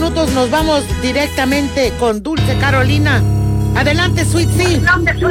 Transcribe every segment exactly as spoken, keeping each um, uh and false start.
minutos nos vamos directamente con Dulce Carolina. Adelante, Sweet C.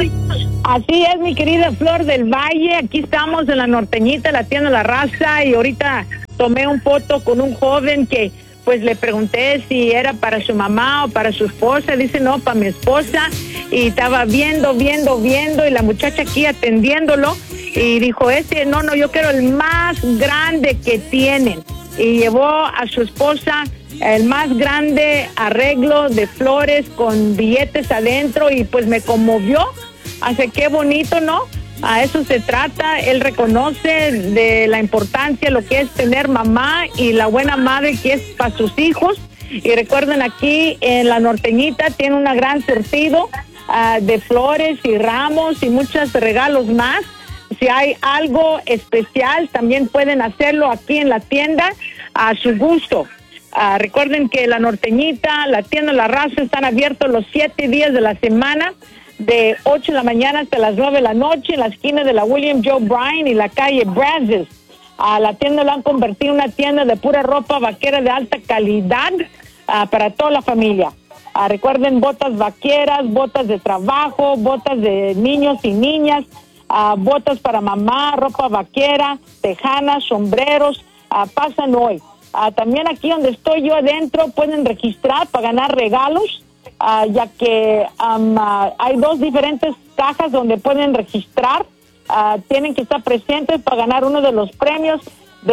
Así es, mi querida Flor del Valle. Aquí estamos en la Norteñita, la tienda La Raza, y ahorita tomé un foto con un joven que pues le pregunté si era para su mamá o para su esposa. Dice, no, para mi esposa. Y estaba viendo, viendo, viendo, y la muchacha aquí atendiéndolo, y dijo, este, no, no, yo quiero el más grande que tienen. Y llevó a su esposa el más grande arreglo de flores con billetes adentro, y pues me conmovió. Así que bonito, ¿no? A eso se trata. Él reconoce de la importancia, lo que es tener mamá y la buena madre que es para sus hijos. Y recuerden, aquí en la Norteñita tiene un gran surtido uh, de flores y ramos y muchos regalos más. Si hay algo especial, también pueden hacerlo aquí en la tienda a su gusto. Uh, recuerden que la Norteñita, la tienda La Raza están abiertos los siete días de la semana, de ocho de la mañana hasta las nueve de la noche, en la esquina de la William Joe Bryan y la calle Brazos. A la tienda la han convertido en una tienda de pura ropa vaquera de alta calidad uh, para toda la familia. Uh, recuerden, botas vaqueras, botas de trabajo, botas de niños y niñas, uh, botas para mamá, ropa vaquera, tejanas, sombreros, uh, pasan hoy. Uh, también aquí donde estoy yo adentro pueden registrar para ganar regalos. Uh, ya que um, uh, hay dos diferentes cajas donde pueden registrar. Uh, tienen que estar presentes para ganar uno de los premios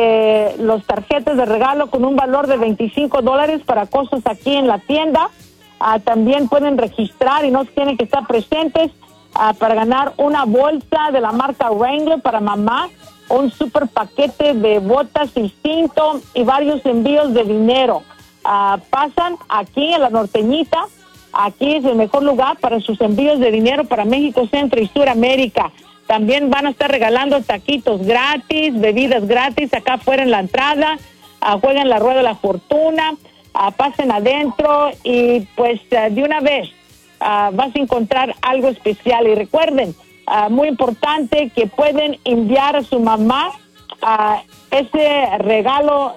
de los tarjetas de regalo con un valor de veinticinco dólares para cosas aquí en la tienda. Uh, también pueden registrar y no tienen que estar presentes uh, para ganar una bolsa de la marca Wrangler para mamá, un super paquete de botas distinto y varios envíos de dinero. Uh, pasan aquí en la Norteñita. Aquí es el mejor lugar para sus envíos de dinero para México, Centro y Suramérica. También van a estar regalando taquitos gratis, bebidas gratis acá afuera en la entrada. Uh, jueguen la rueda de la fortuna, uh, pasen adentro y pues uh, de una vez uh, vas a encontrar algo especial. Y recuerden, uh, muy importante, que pueden enviar a su mamá uh, ese regalo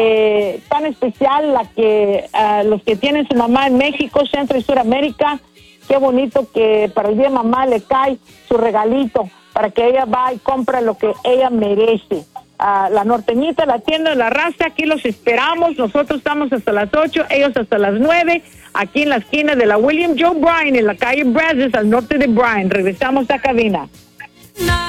de tan especial, la que uh, los que tienen su mamá en México, Centro y Suramérica. Qué bonito que para el día de mamá le cae su regalito para que ella va y compra lo que ella merece. Uh, la Norteñita, la tienda de La Raza, aquí los esperamos. Nosotros estamos hasta las ocho, ellos hasta las nueve, aquí en la esquina de la William Joe Bryan, en la calle Brazos, al norte de Bryan. Regresamos a cabina.